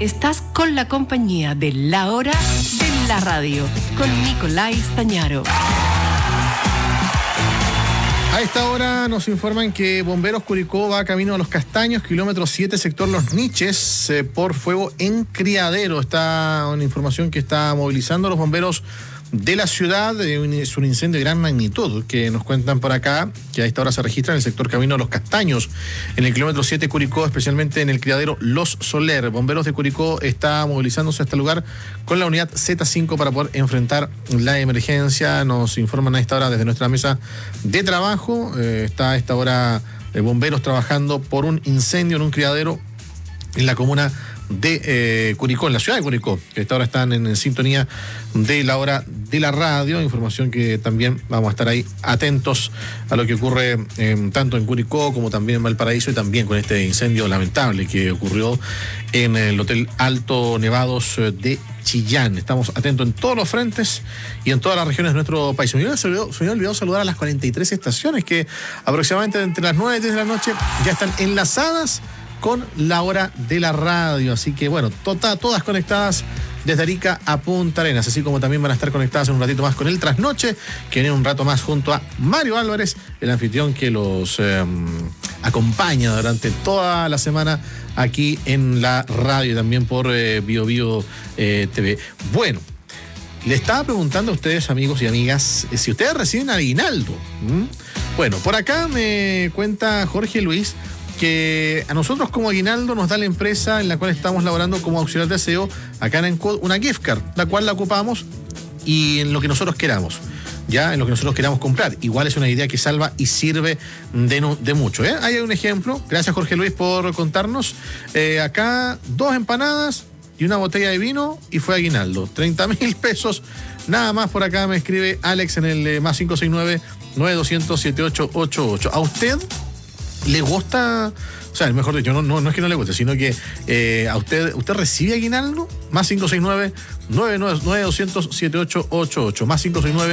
Estás con la compañía de La Hora de la Radio, con Nicolai Stañaro. A esta hora nos informan que Bomberos Curicó va camino a Los Castaños, kilómetro 7, sector Los Niches, por fuego en criadero. Está una información que está movilizando a los bomberos de la ciudad. Es un incendio de gran magnitud que nos cuentan por acá, que a esta hora se registra en el sector Camino a Los Castaños, en el kilómetro 7 Curicó, especialmente en el criadero Los Soler. Bomberos de Curicó está movilizándose a este lugar con la unidad Z5 para poder enfrentar la emergencia. Nos informan a esta hora desde nuestra mesa de trabajo. Está a esta hora bomberos trabajando por un incendio en un criadero en la comuna de Curicó, en la ciudad de Curicó, que esta hora están en sintonía de La Hora de la Radio. Información que también vamos a estar ahí atentos a lo que ocurre tanto en Curicó como también en Valparaíso, y también con este incendio lamentable que ocurrió en el Hotel Alto Nevados de Chillán. Estamos atentos en todos los frentes y en todas las regiones de nuestro país. Se me había olvidado saludar a las 43 estaciones que aproximadamente entre las 9 y 10 de la noche ya están enlazadas con La Hora de la Radio. Así que bueno, todas conectadas desde Arica a Punta Arenas, así como también van a estar conectadas en un ratito más con el Trasnoche, que viene un rato más junto a Mario Álvarez, el anfitrión que los acompaña durante toda la semana aquí en la radio y también por Bio Bio TV. Bueno, le estaba preguntando a ustedes, amigos y amigas, si ustedes reciben aguinaldo. Bueno, por acá me cuenta Jorge Luis que a nosotros como aguinaldo nos da la empresa en la cual estamos laborando como auxiliar de aseo acá en Encod una gift card, la cual la ocupamos y en lo que nosotros queramos, ya en lo que nosotros queramos comprar. Igual es una idea que salva y sirve de mucho, ¿eh? Ahí hay un ejemplo. Gracias, Jorge Luis, por contarnos. Acá 2 empanadas y una botella de vino y fue aguinaldo, 30.000 pesos nada más. Por acá me escribe Alex en el más 569-9200-7888. ¿A usted le gusta? O sea, mejor dicho, no es que no le guste, sino que a usted recibe aguinaldo. Más 569-9200-7888. Más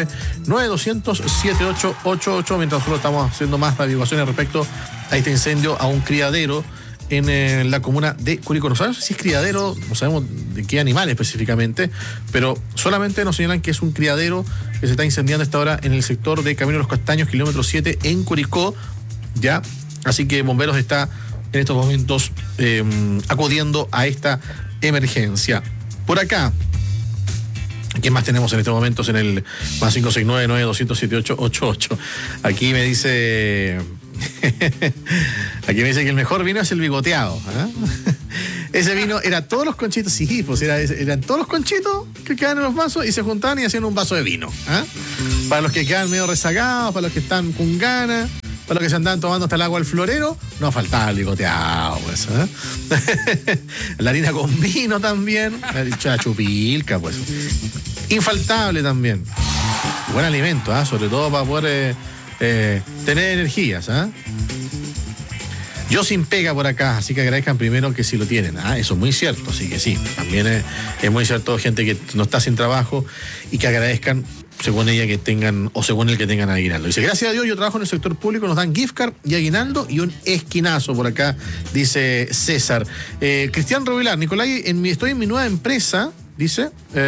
569-9200-7888. Mientras nosotros estamos haciendo más averiguaciones respecto a este incendio a un criadero en la comuna de Curicó. No sabemos si es criadero, no sabemos de qué animal específicamente, pero solamente nos señalan que es un criadero que se está incendiando a esta hora en el sector de Camino a Los Castaños, kilómetro 7, en Curicó, ya. Así que Bomberos está en estos momentos acudiendo a esta emergencia. Por acá, ¿qué más tenemos en estos momentos en el más 569-9200-7888? Aquí me dice que el mejor vino es el bigoteado. Ese vino era todos los conchitos, sí, pues eran todos los conchitos que quedan en los vasos y se juntaban y hacían un vaso de vino. Para los que quedan medio rezagados, para los que están con ganas, para los que se andaban tomando hasta el agua al florero, no faltaba el bigoteado, pues. La harina con vino también, la chupilca, pues. Infaltable también. Buen alimento, sobre todo para poder tener energías. Yo sin pega por acá, así que agradezcan primero que sí lo tienen. Eso es muy cierto, así que sí. También es muy cierto gente que no está sin trabajo y que agradezcan según ella que tengan, o según el que tengan aguinaldo. Dice, gracias a Dios yo trabajo en el sector público, nos dan gift card y aguinaldo y un esquinazo por acá, dice César. Cristian Robilar, Nicolai, estoy en mi nueva empresa, dice,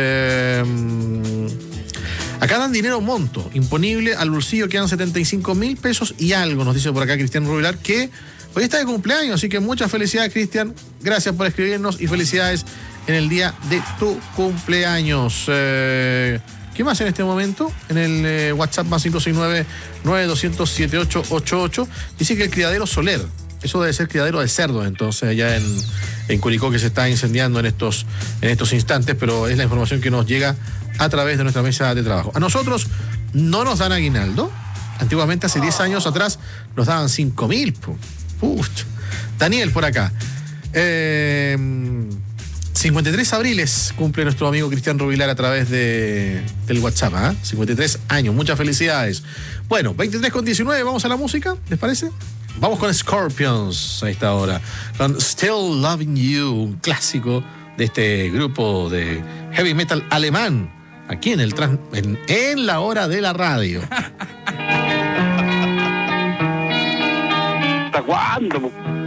acá dan dinero monto, imponible al bolsillo, quedan 75.000 pesos y algo, nos dice por acá Cristian Robilar, que hoy está de cumpleaños, así que muchas felicidades, Cristian, gracias por escribirnos y felicidades en el día de tu cumpleaños. ¿Qué más en este momento? En el WhatsApp más 569-9200-7888 dice que el criadero Soler, eso debe ser criadero de cerdos, entonces allá en Curicó, que se está incendiando en estos instantes, pero es la información que nos llega a través de nuestra mesa de trabajo. A nosotros no nos dan aguinaldo. Antiguamente, hace 10 años atrás, nos daban 5.000. Daniel, por acá. 53 abriles cumple nuestro amigo Cristian Rubilar a través del WhatsApp. 53 años, muchas felicidades. Bueno, 23:19, vamos a la música, ¿les parece? Vamos con Scorpions a esta hora, con Still Loving You, un clásico de este grupo de heavy metal alemán, aquí en la hora de la radio. ¿Hasta cuándo?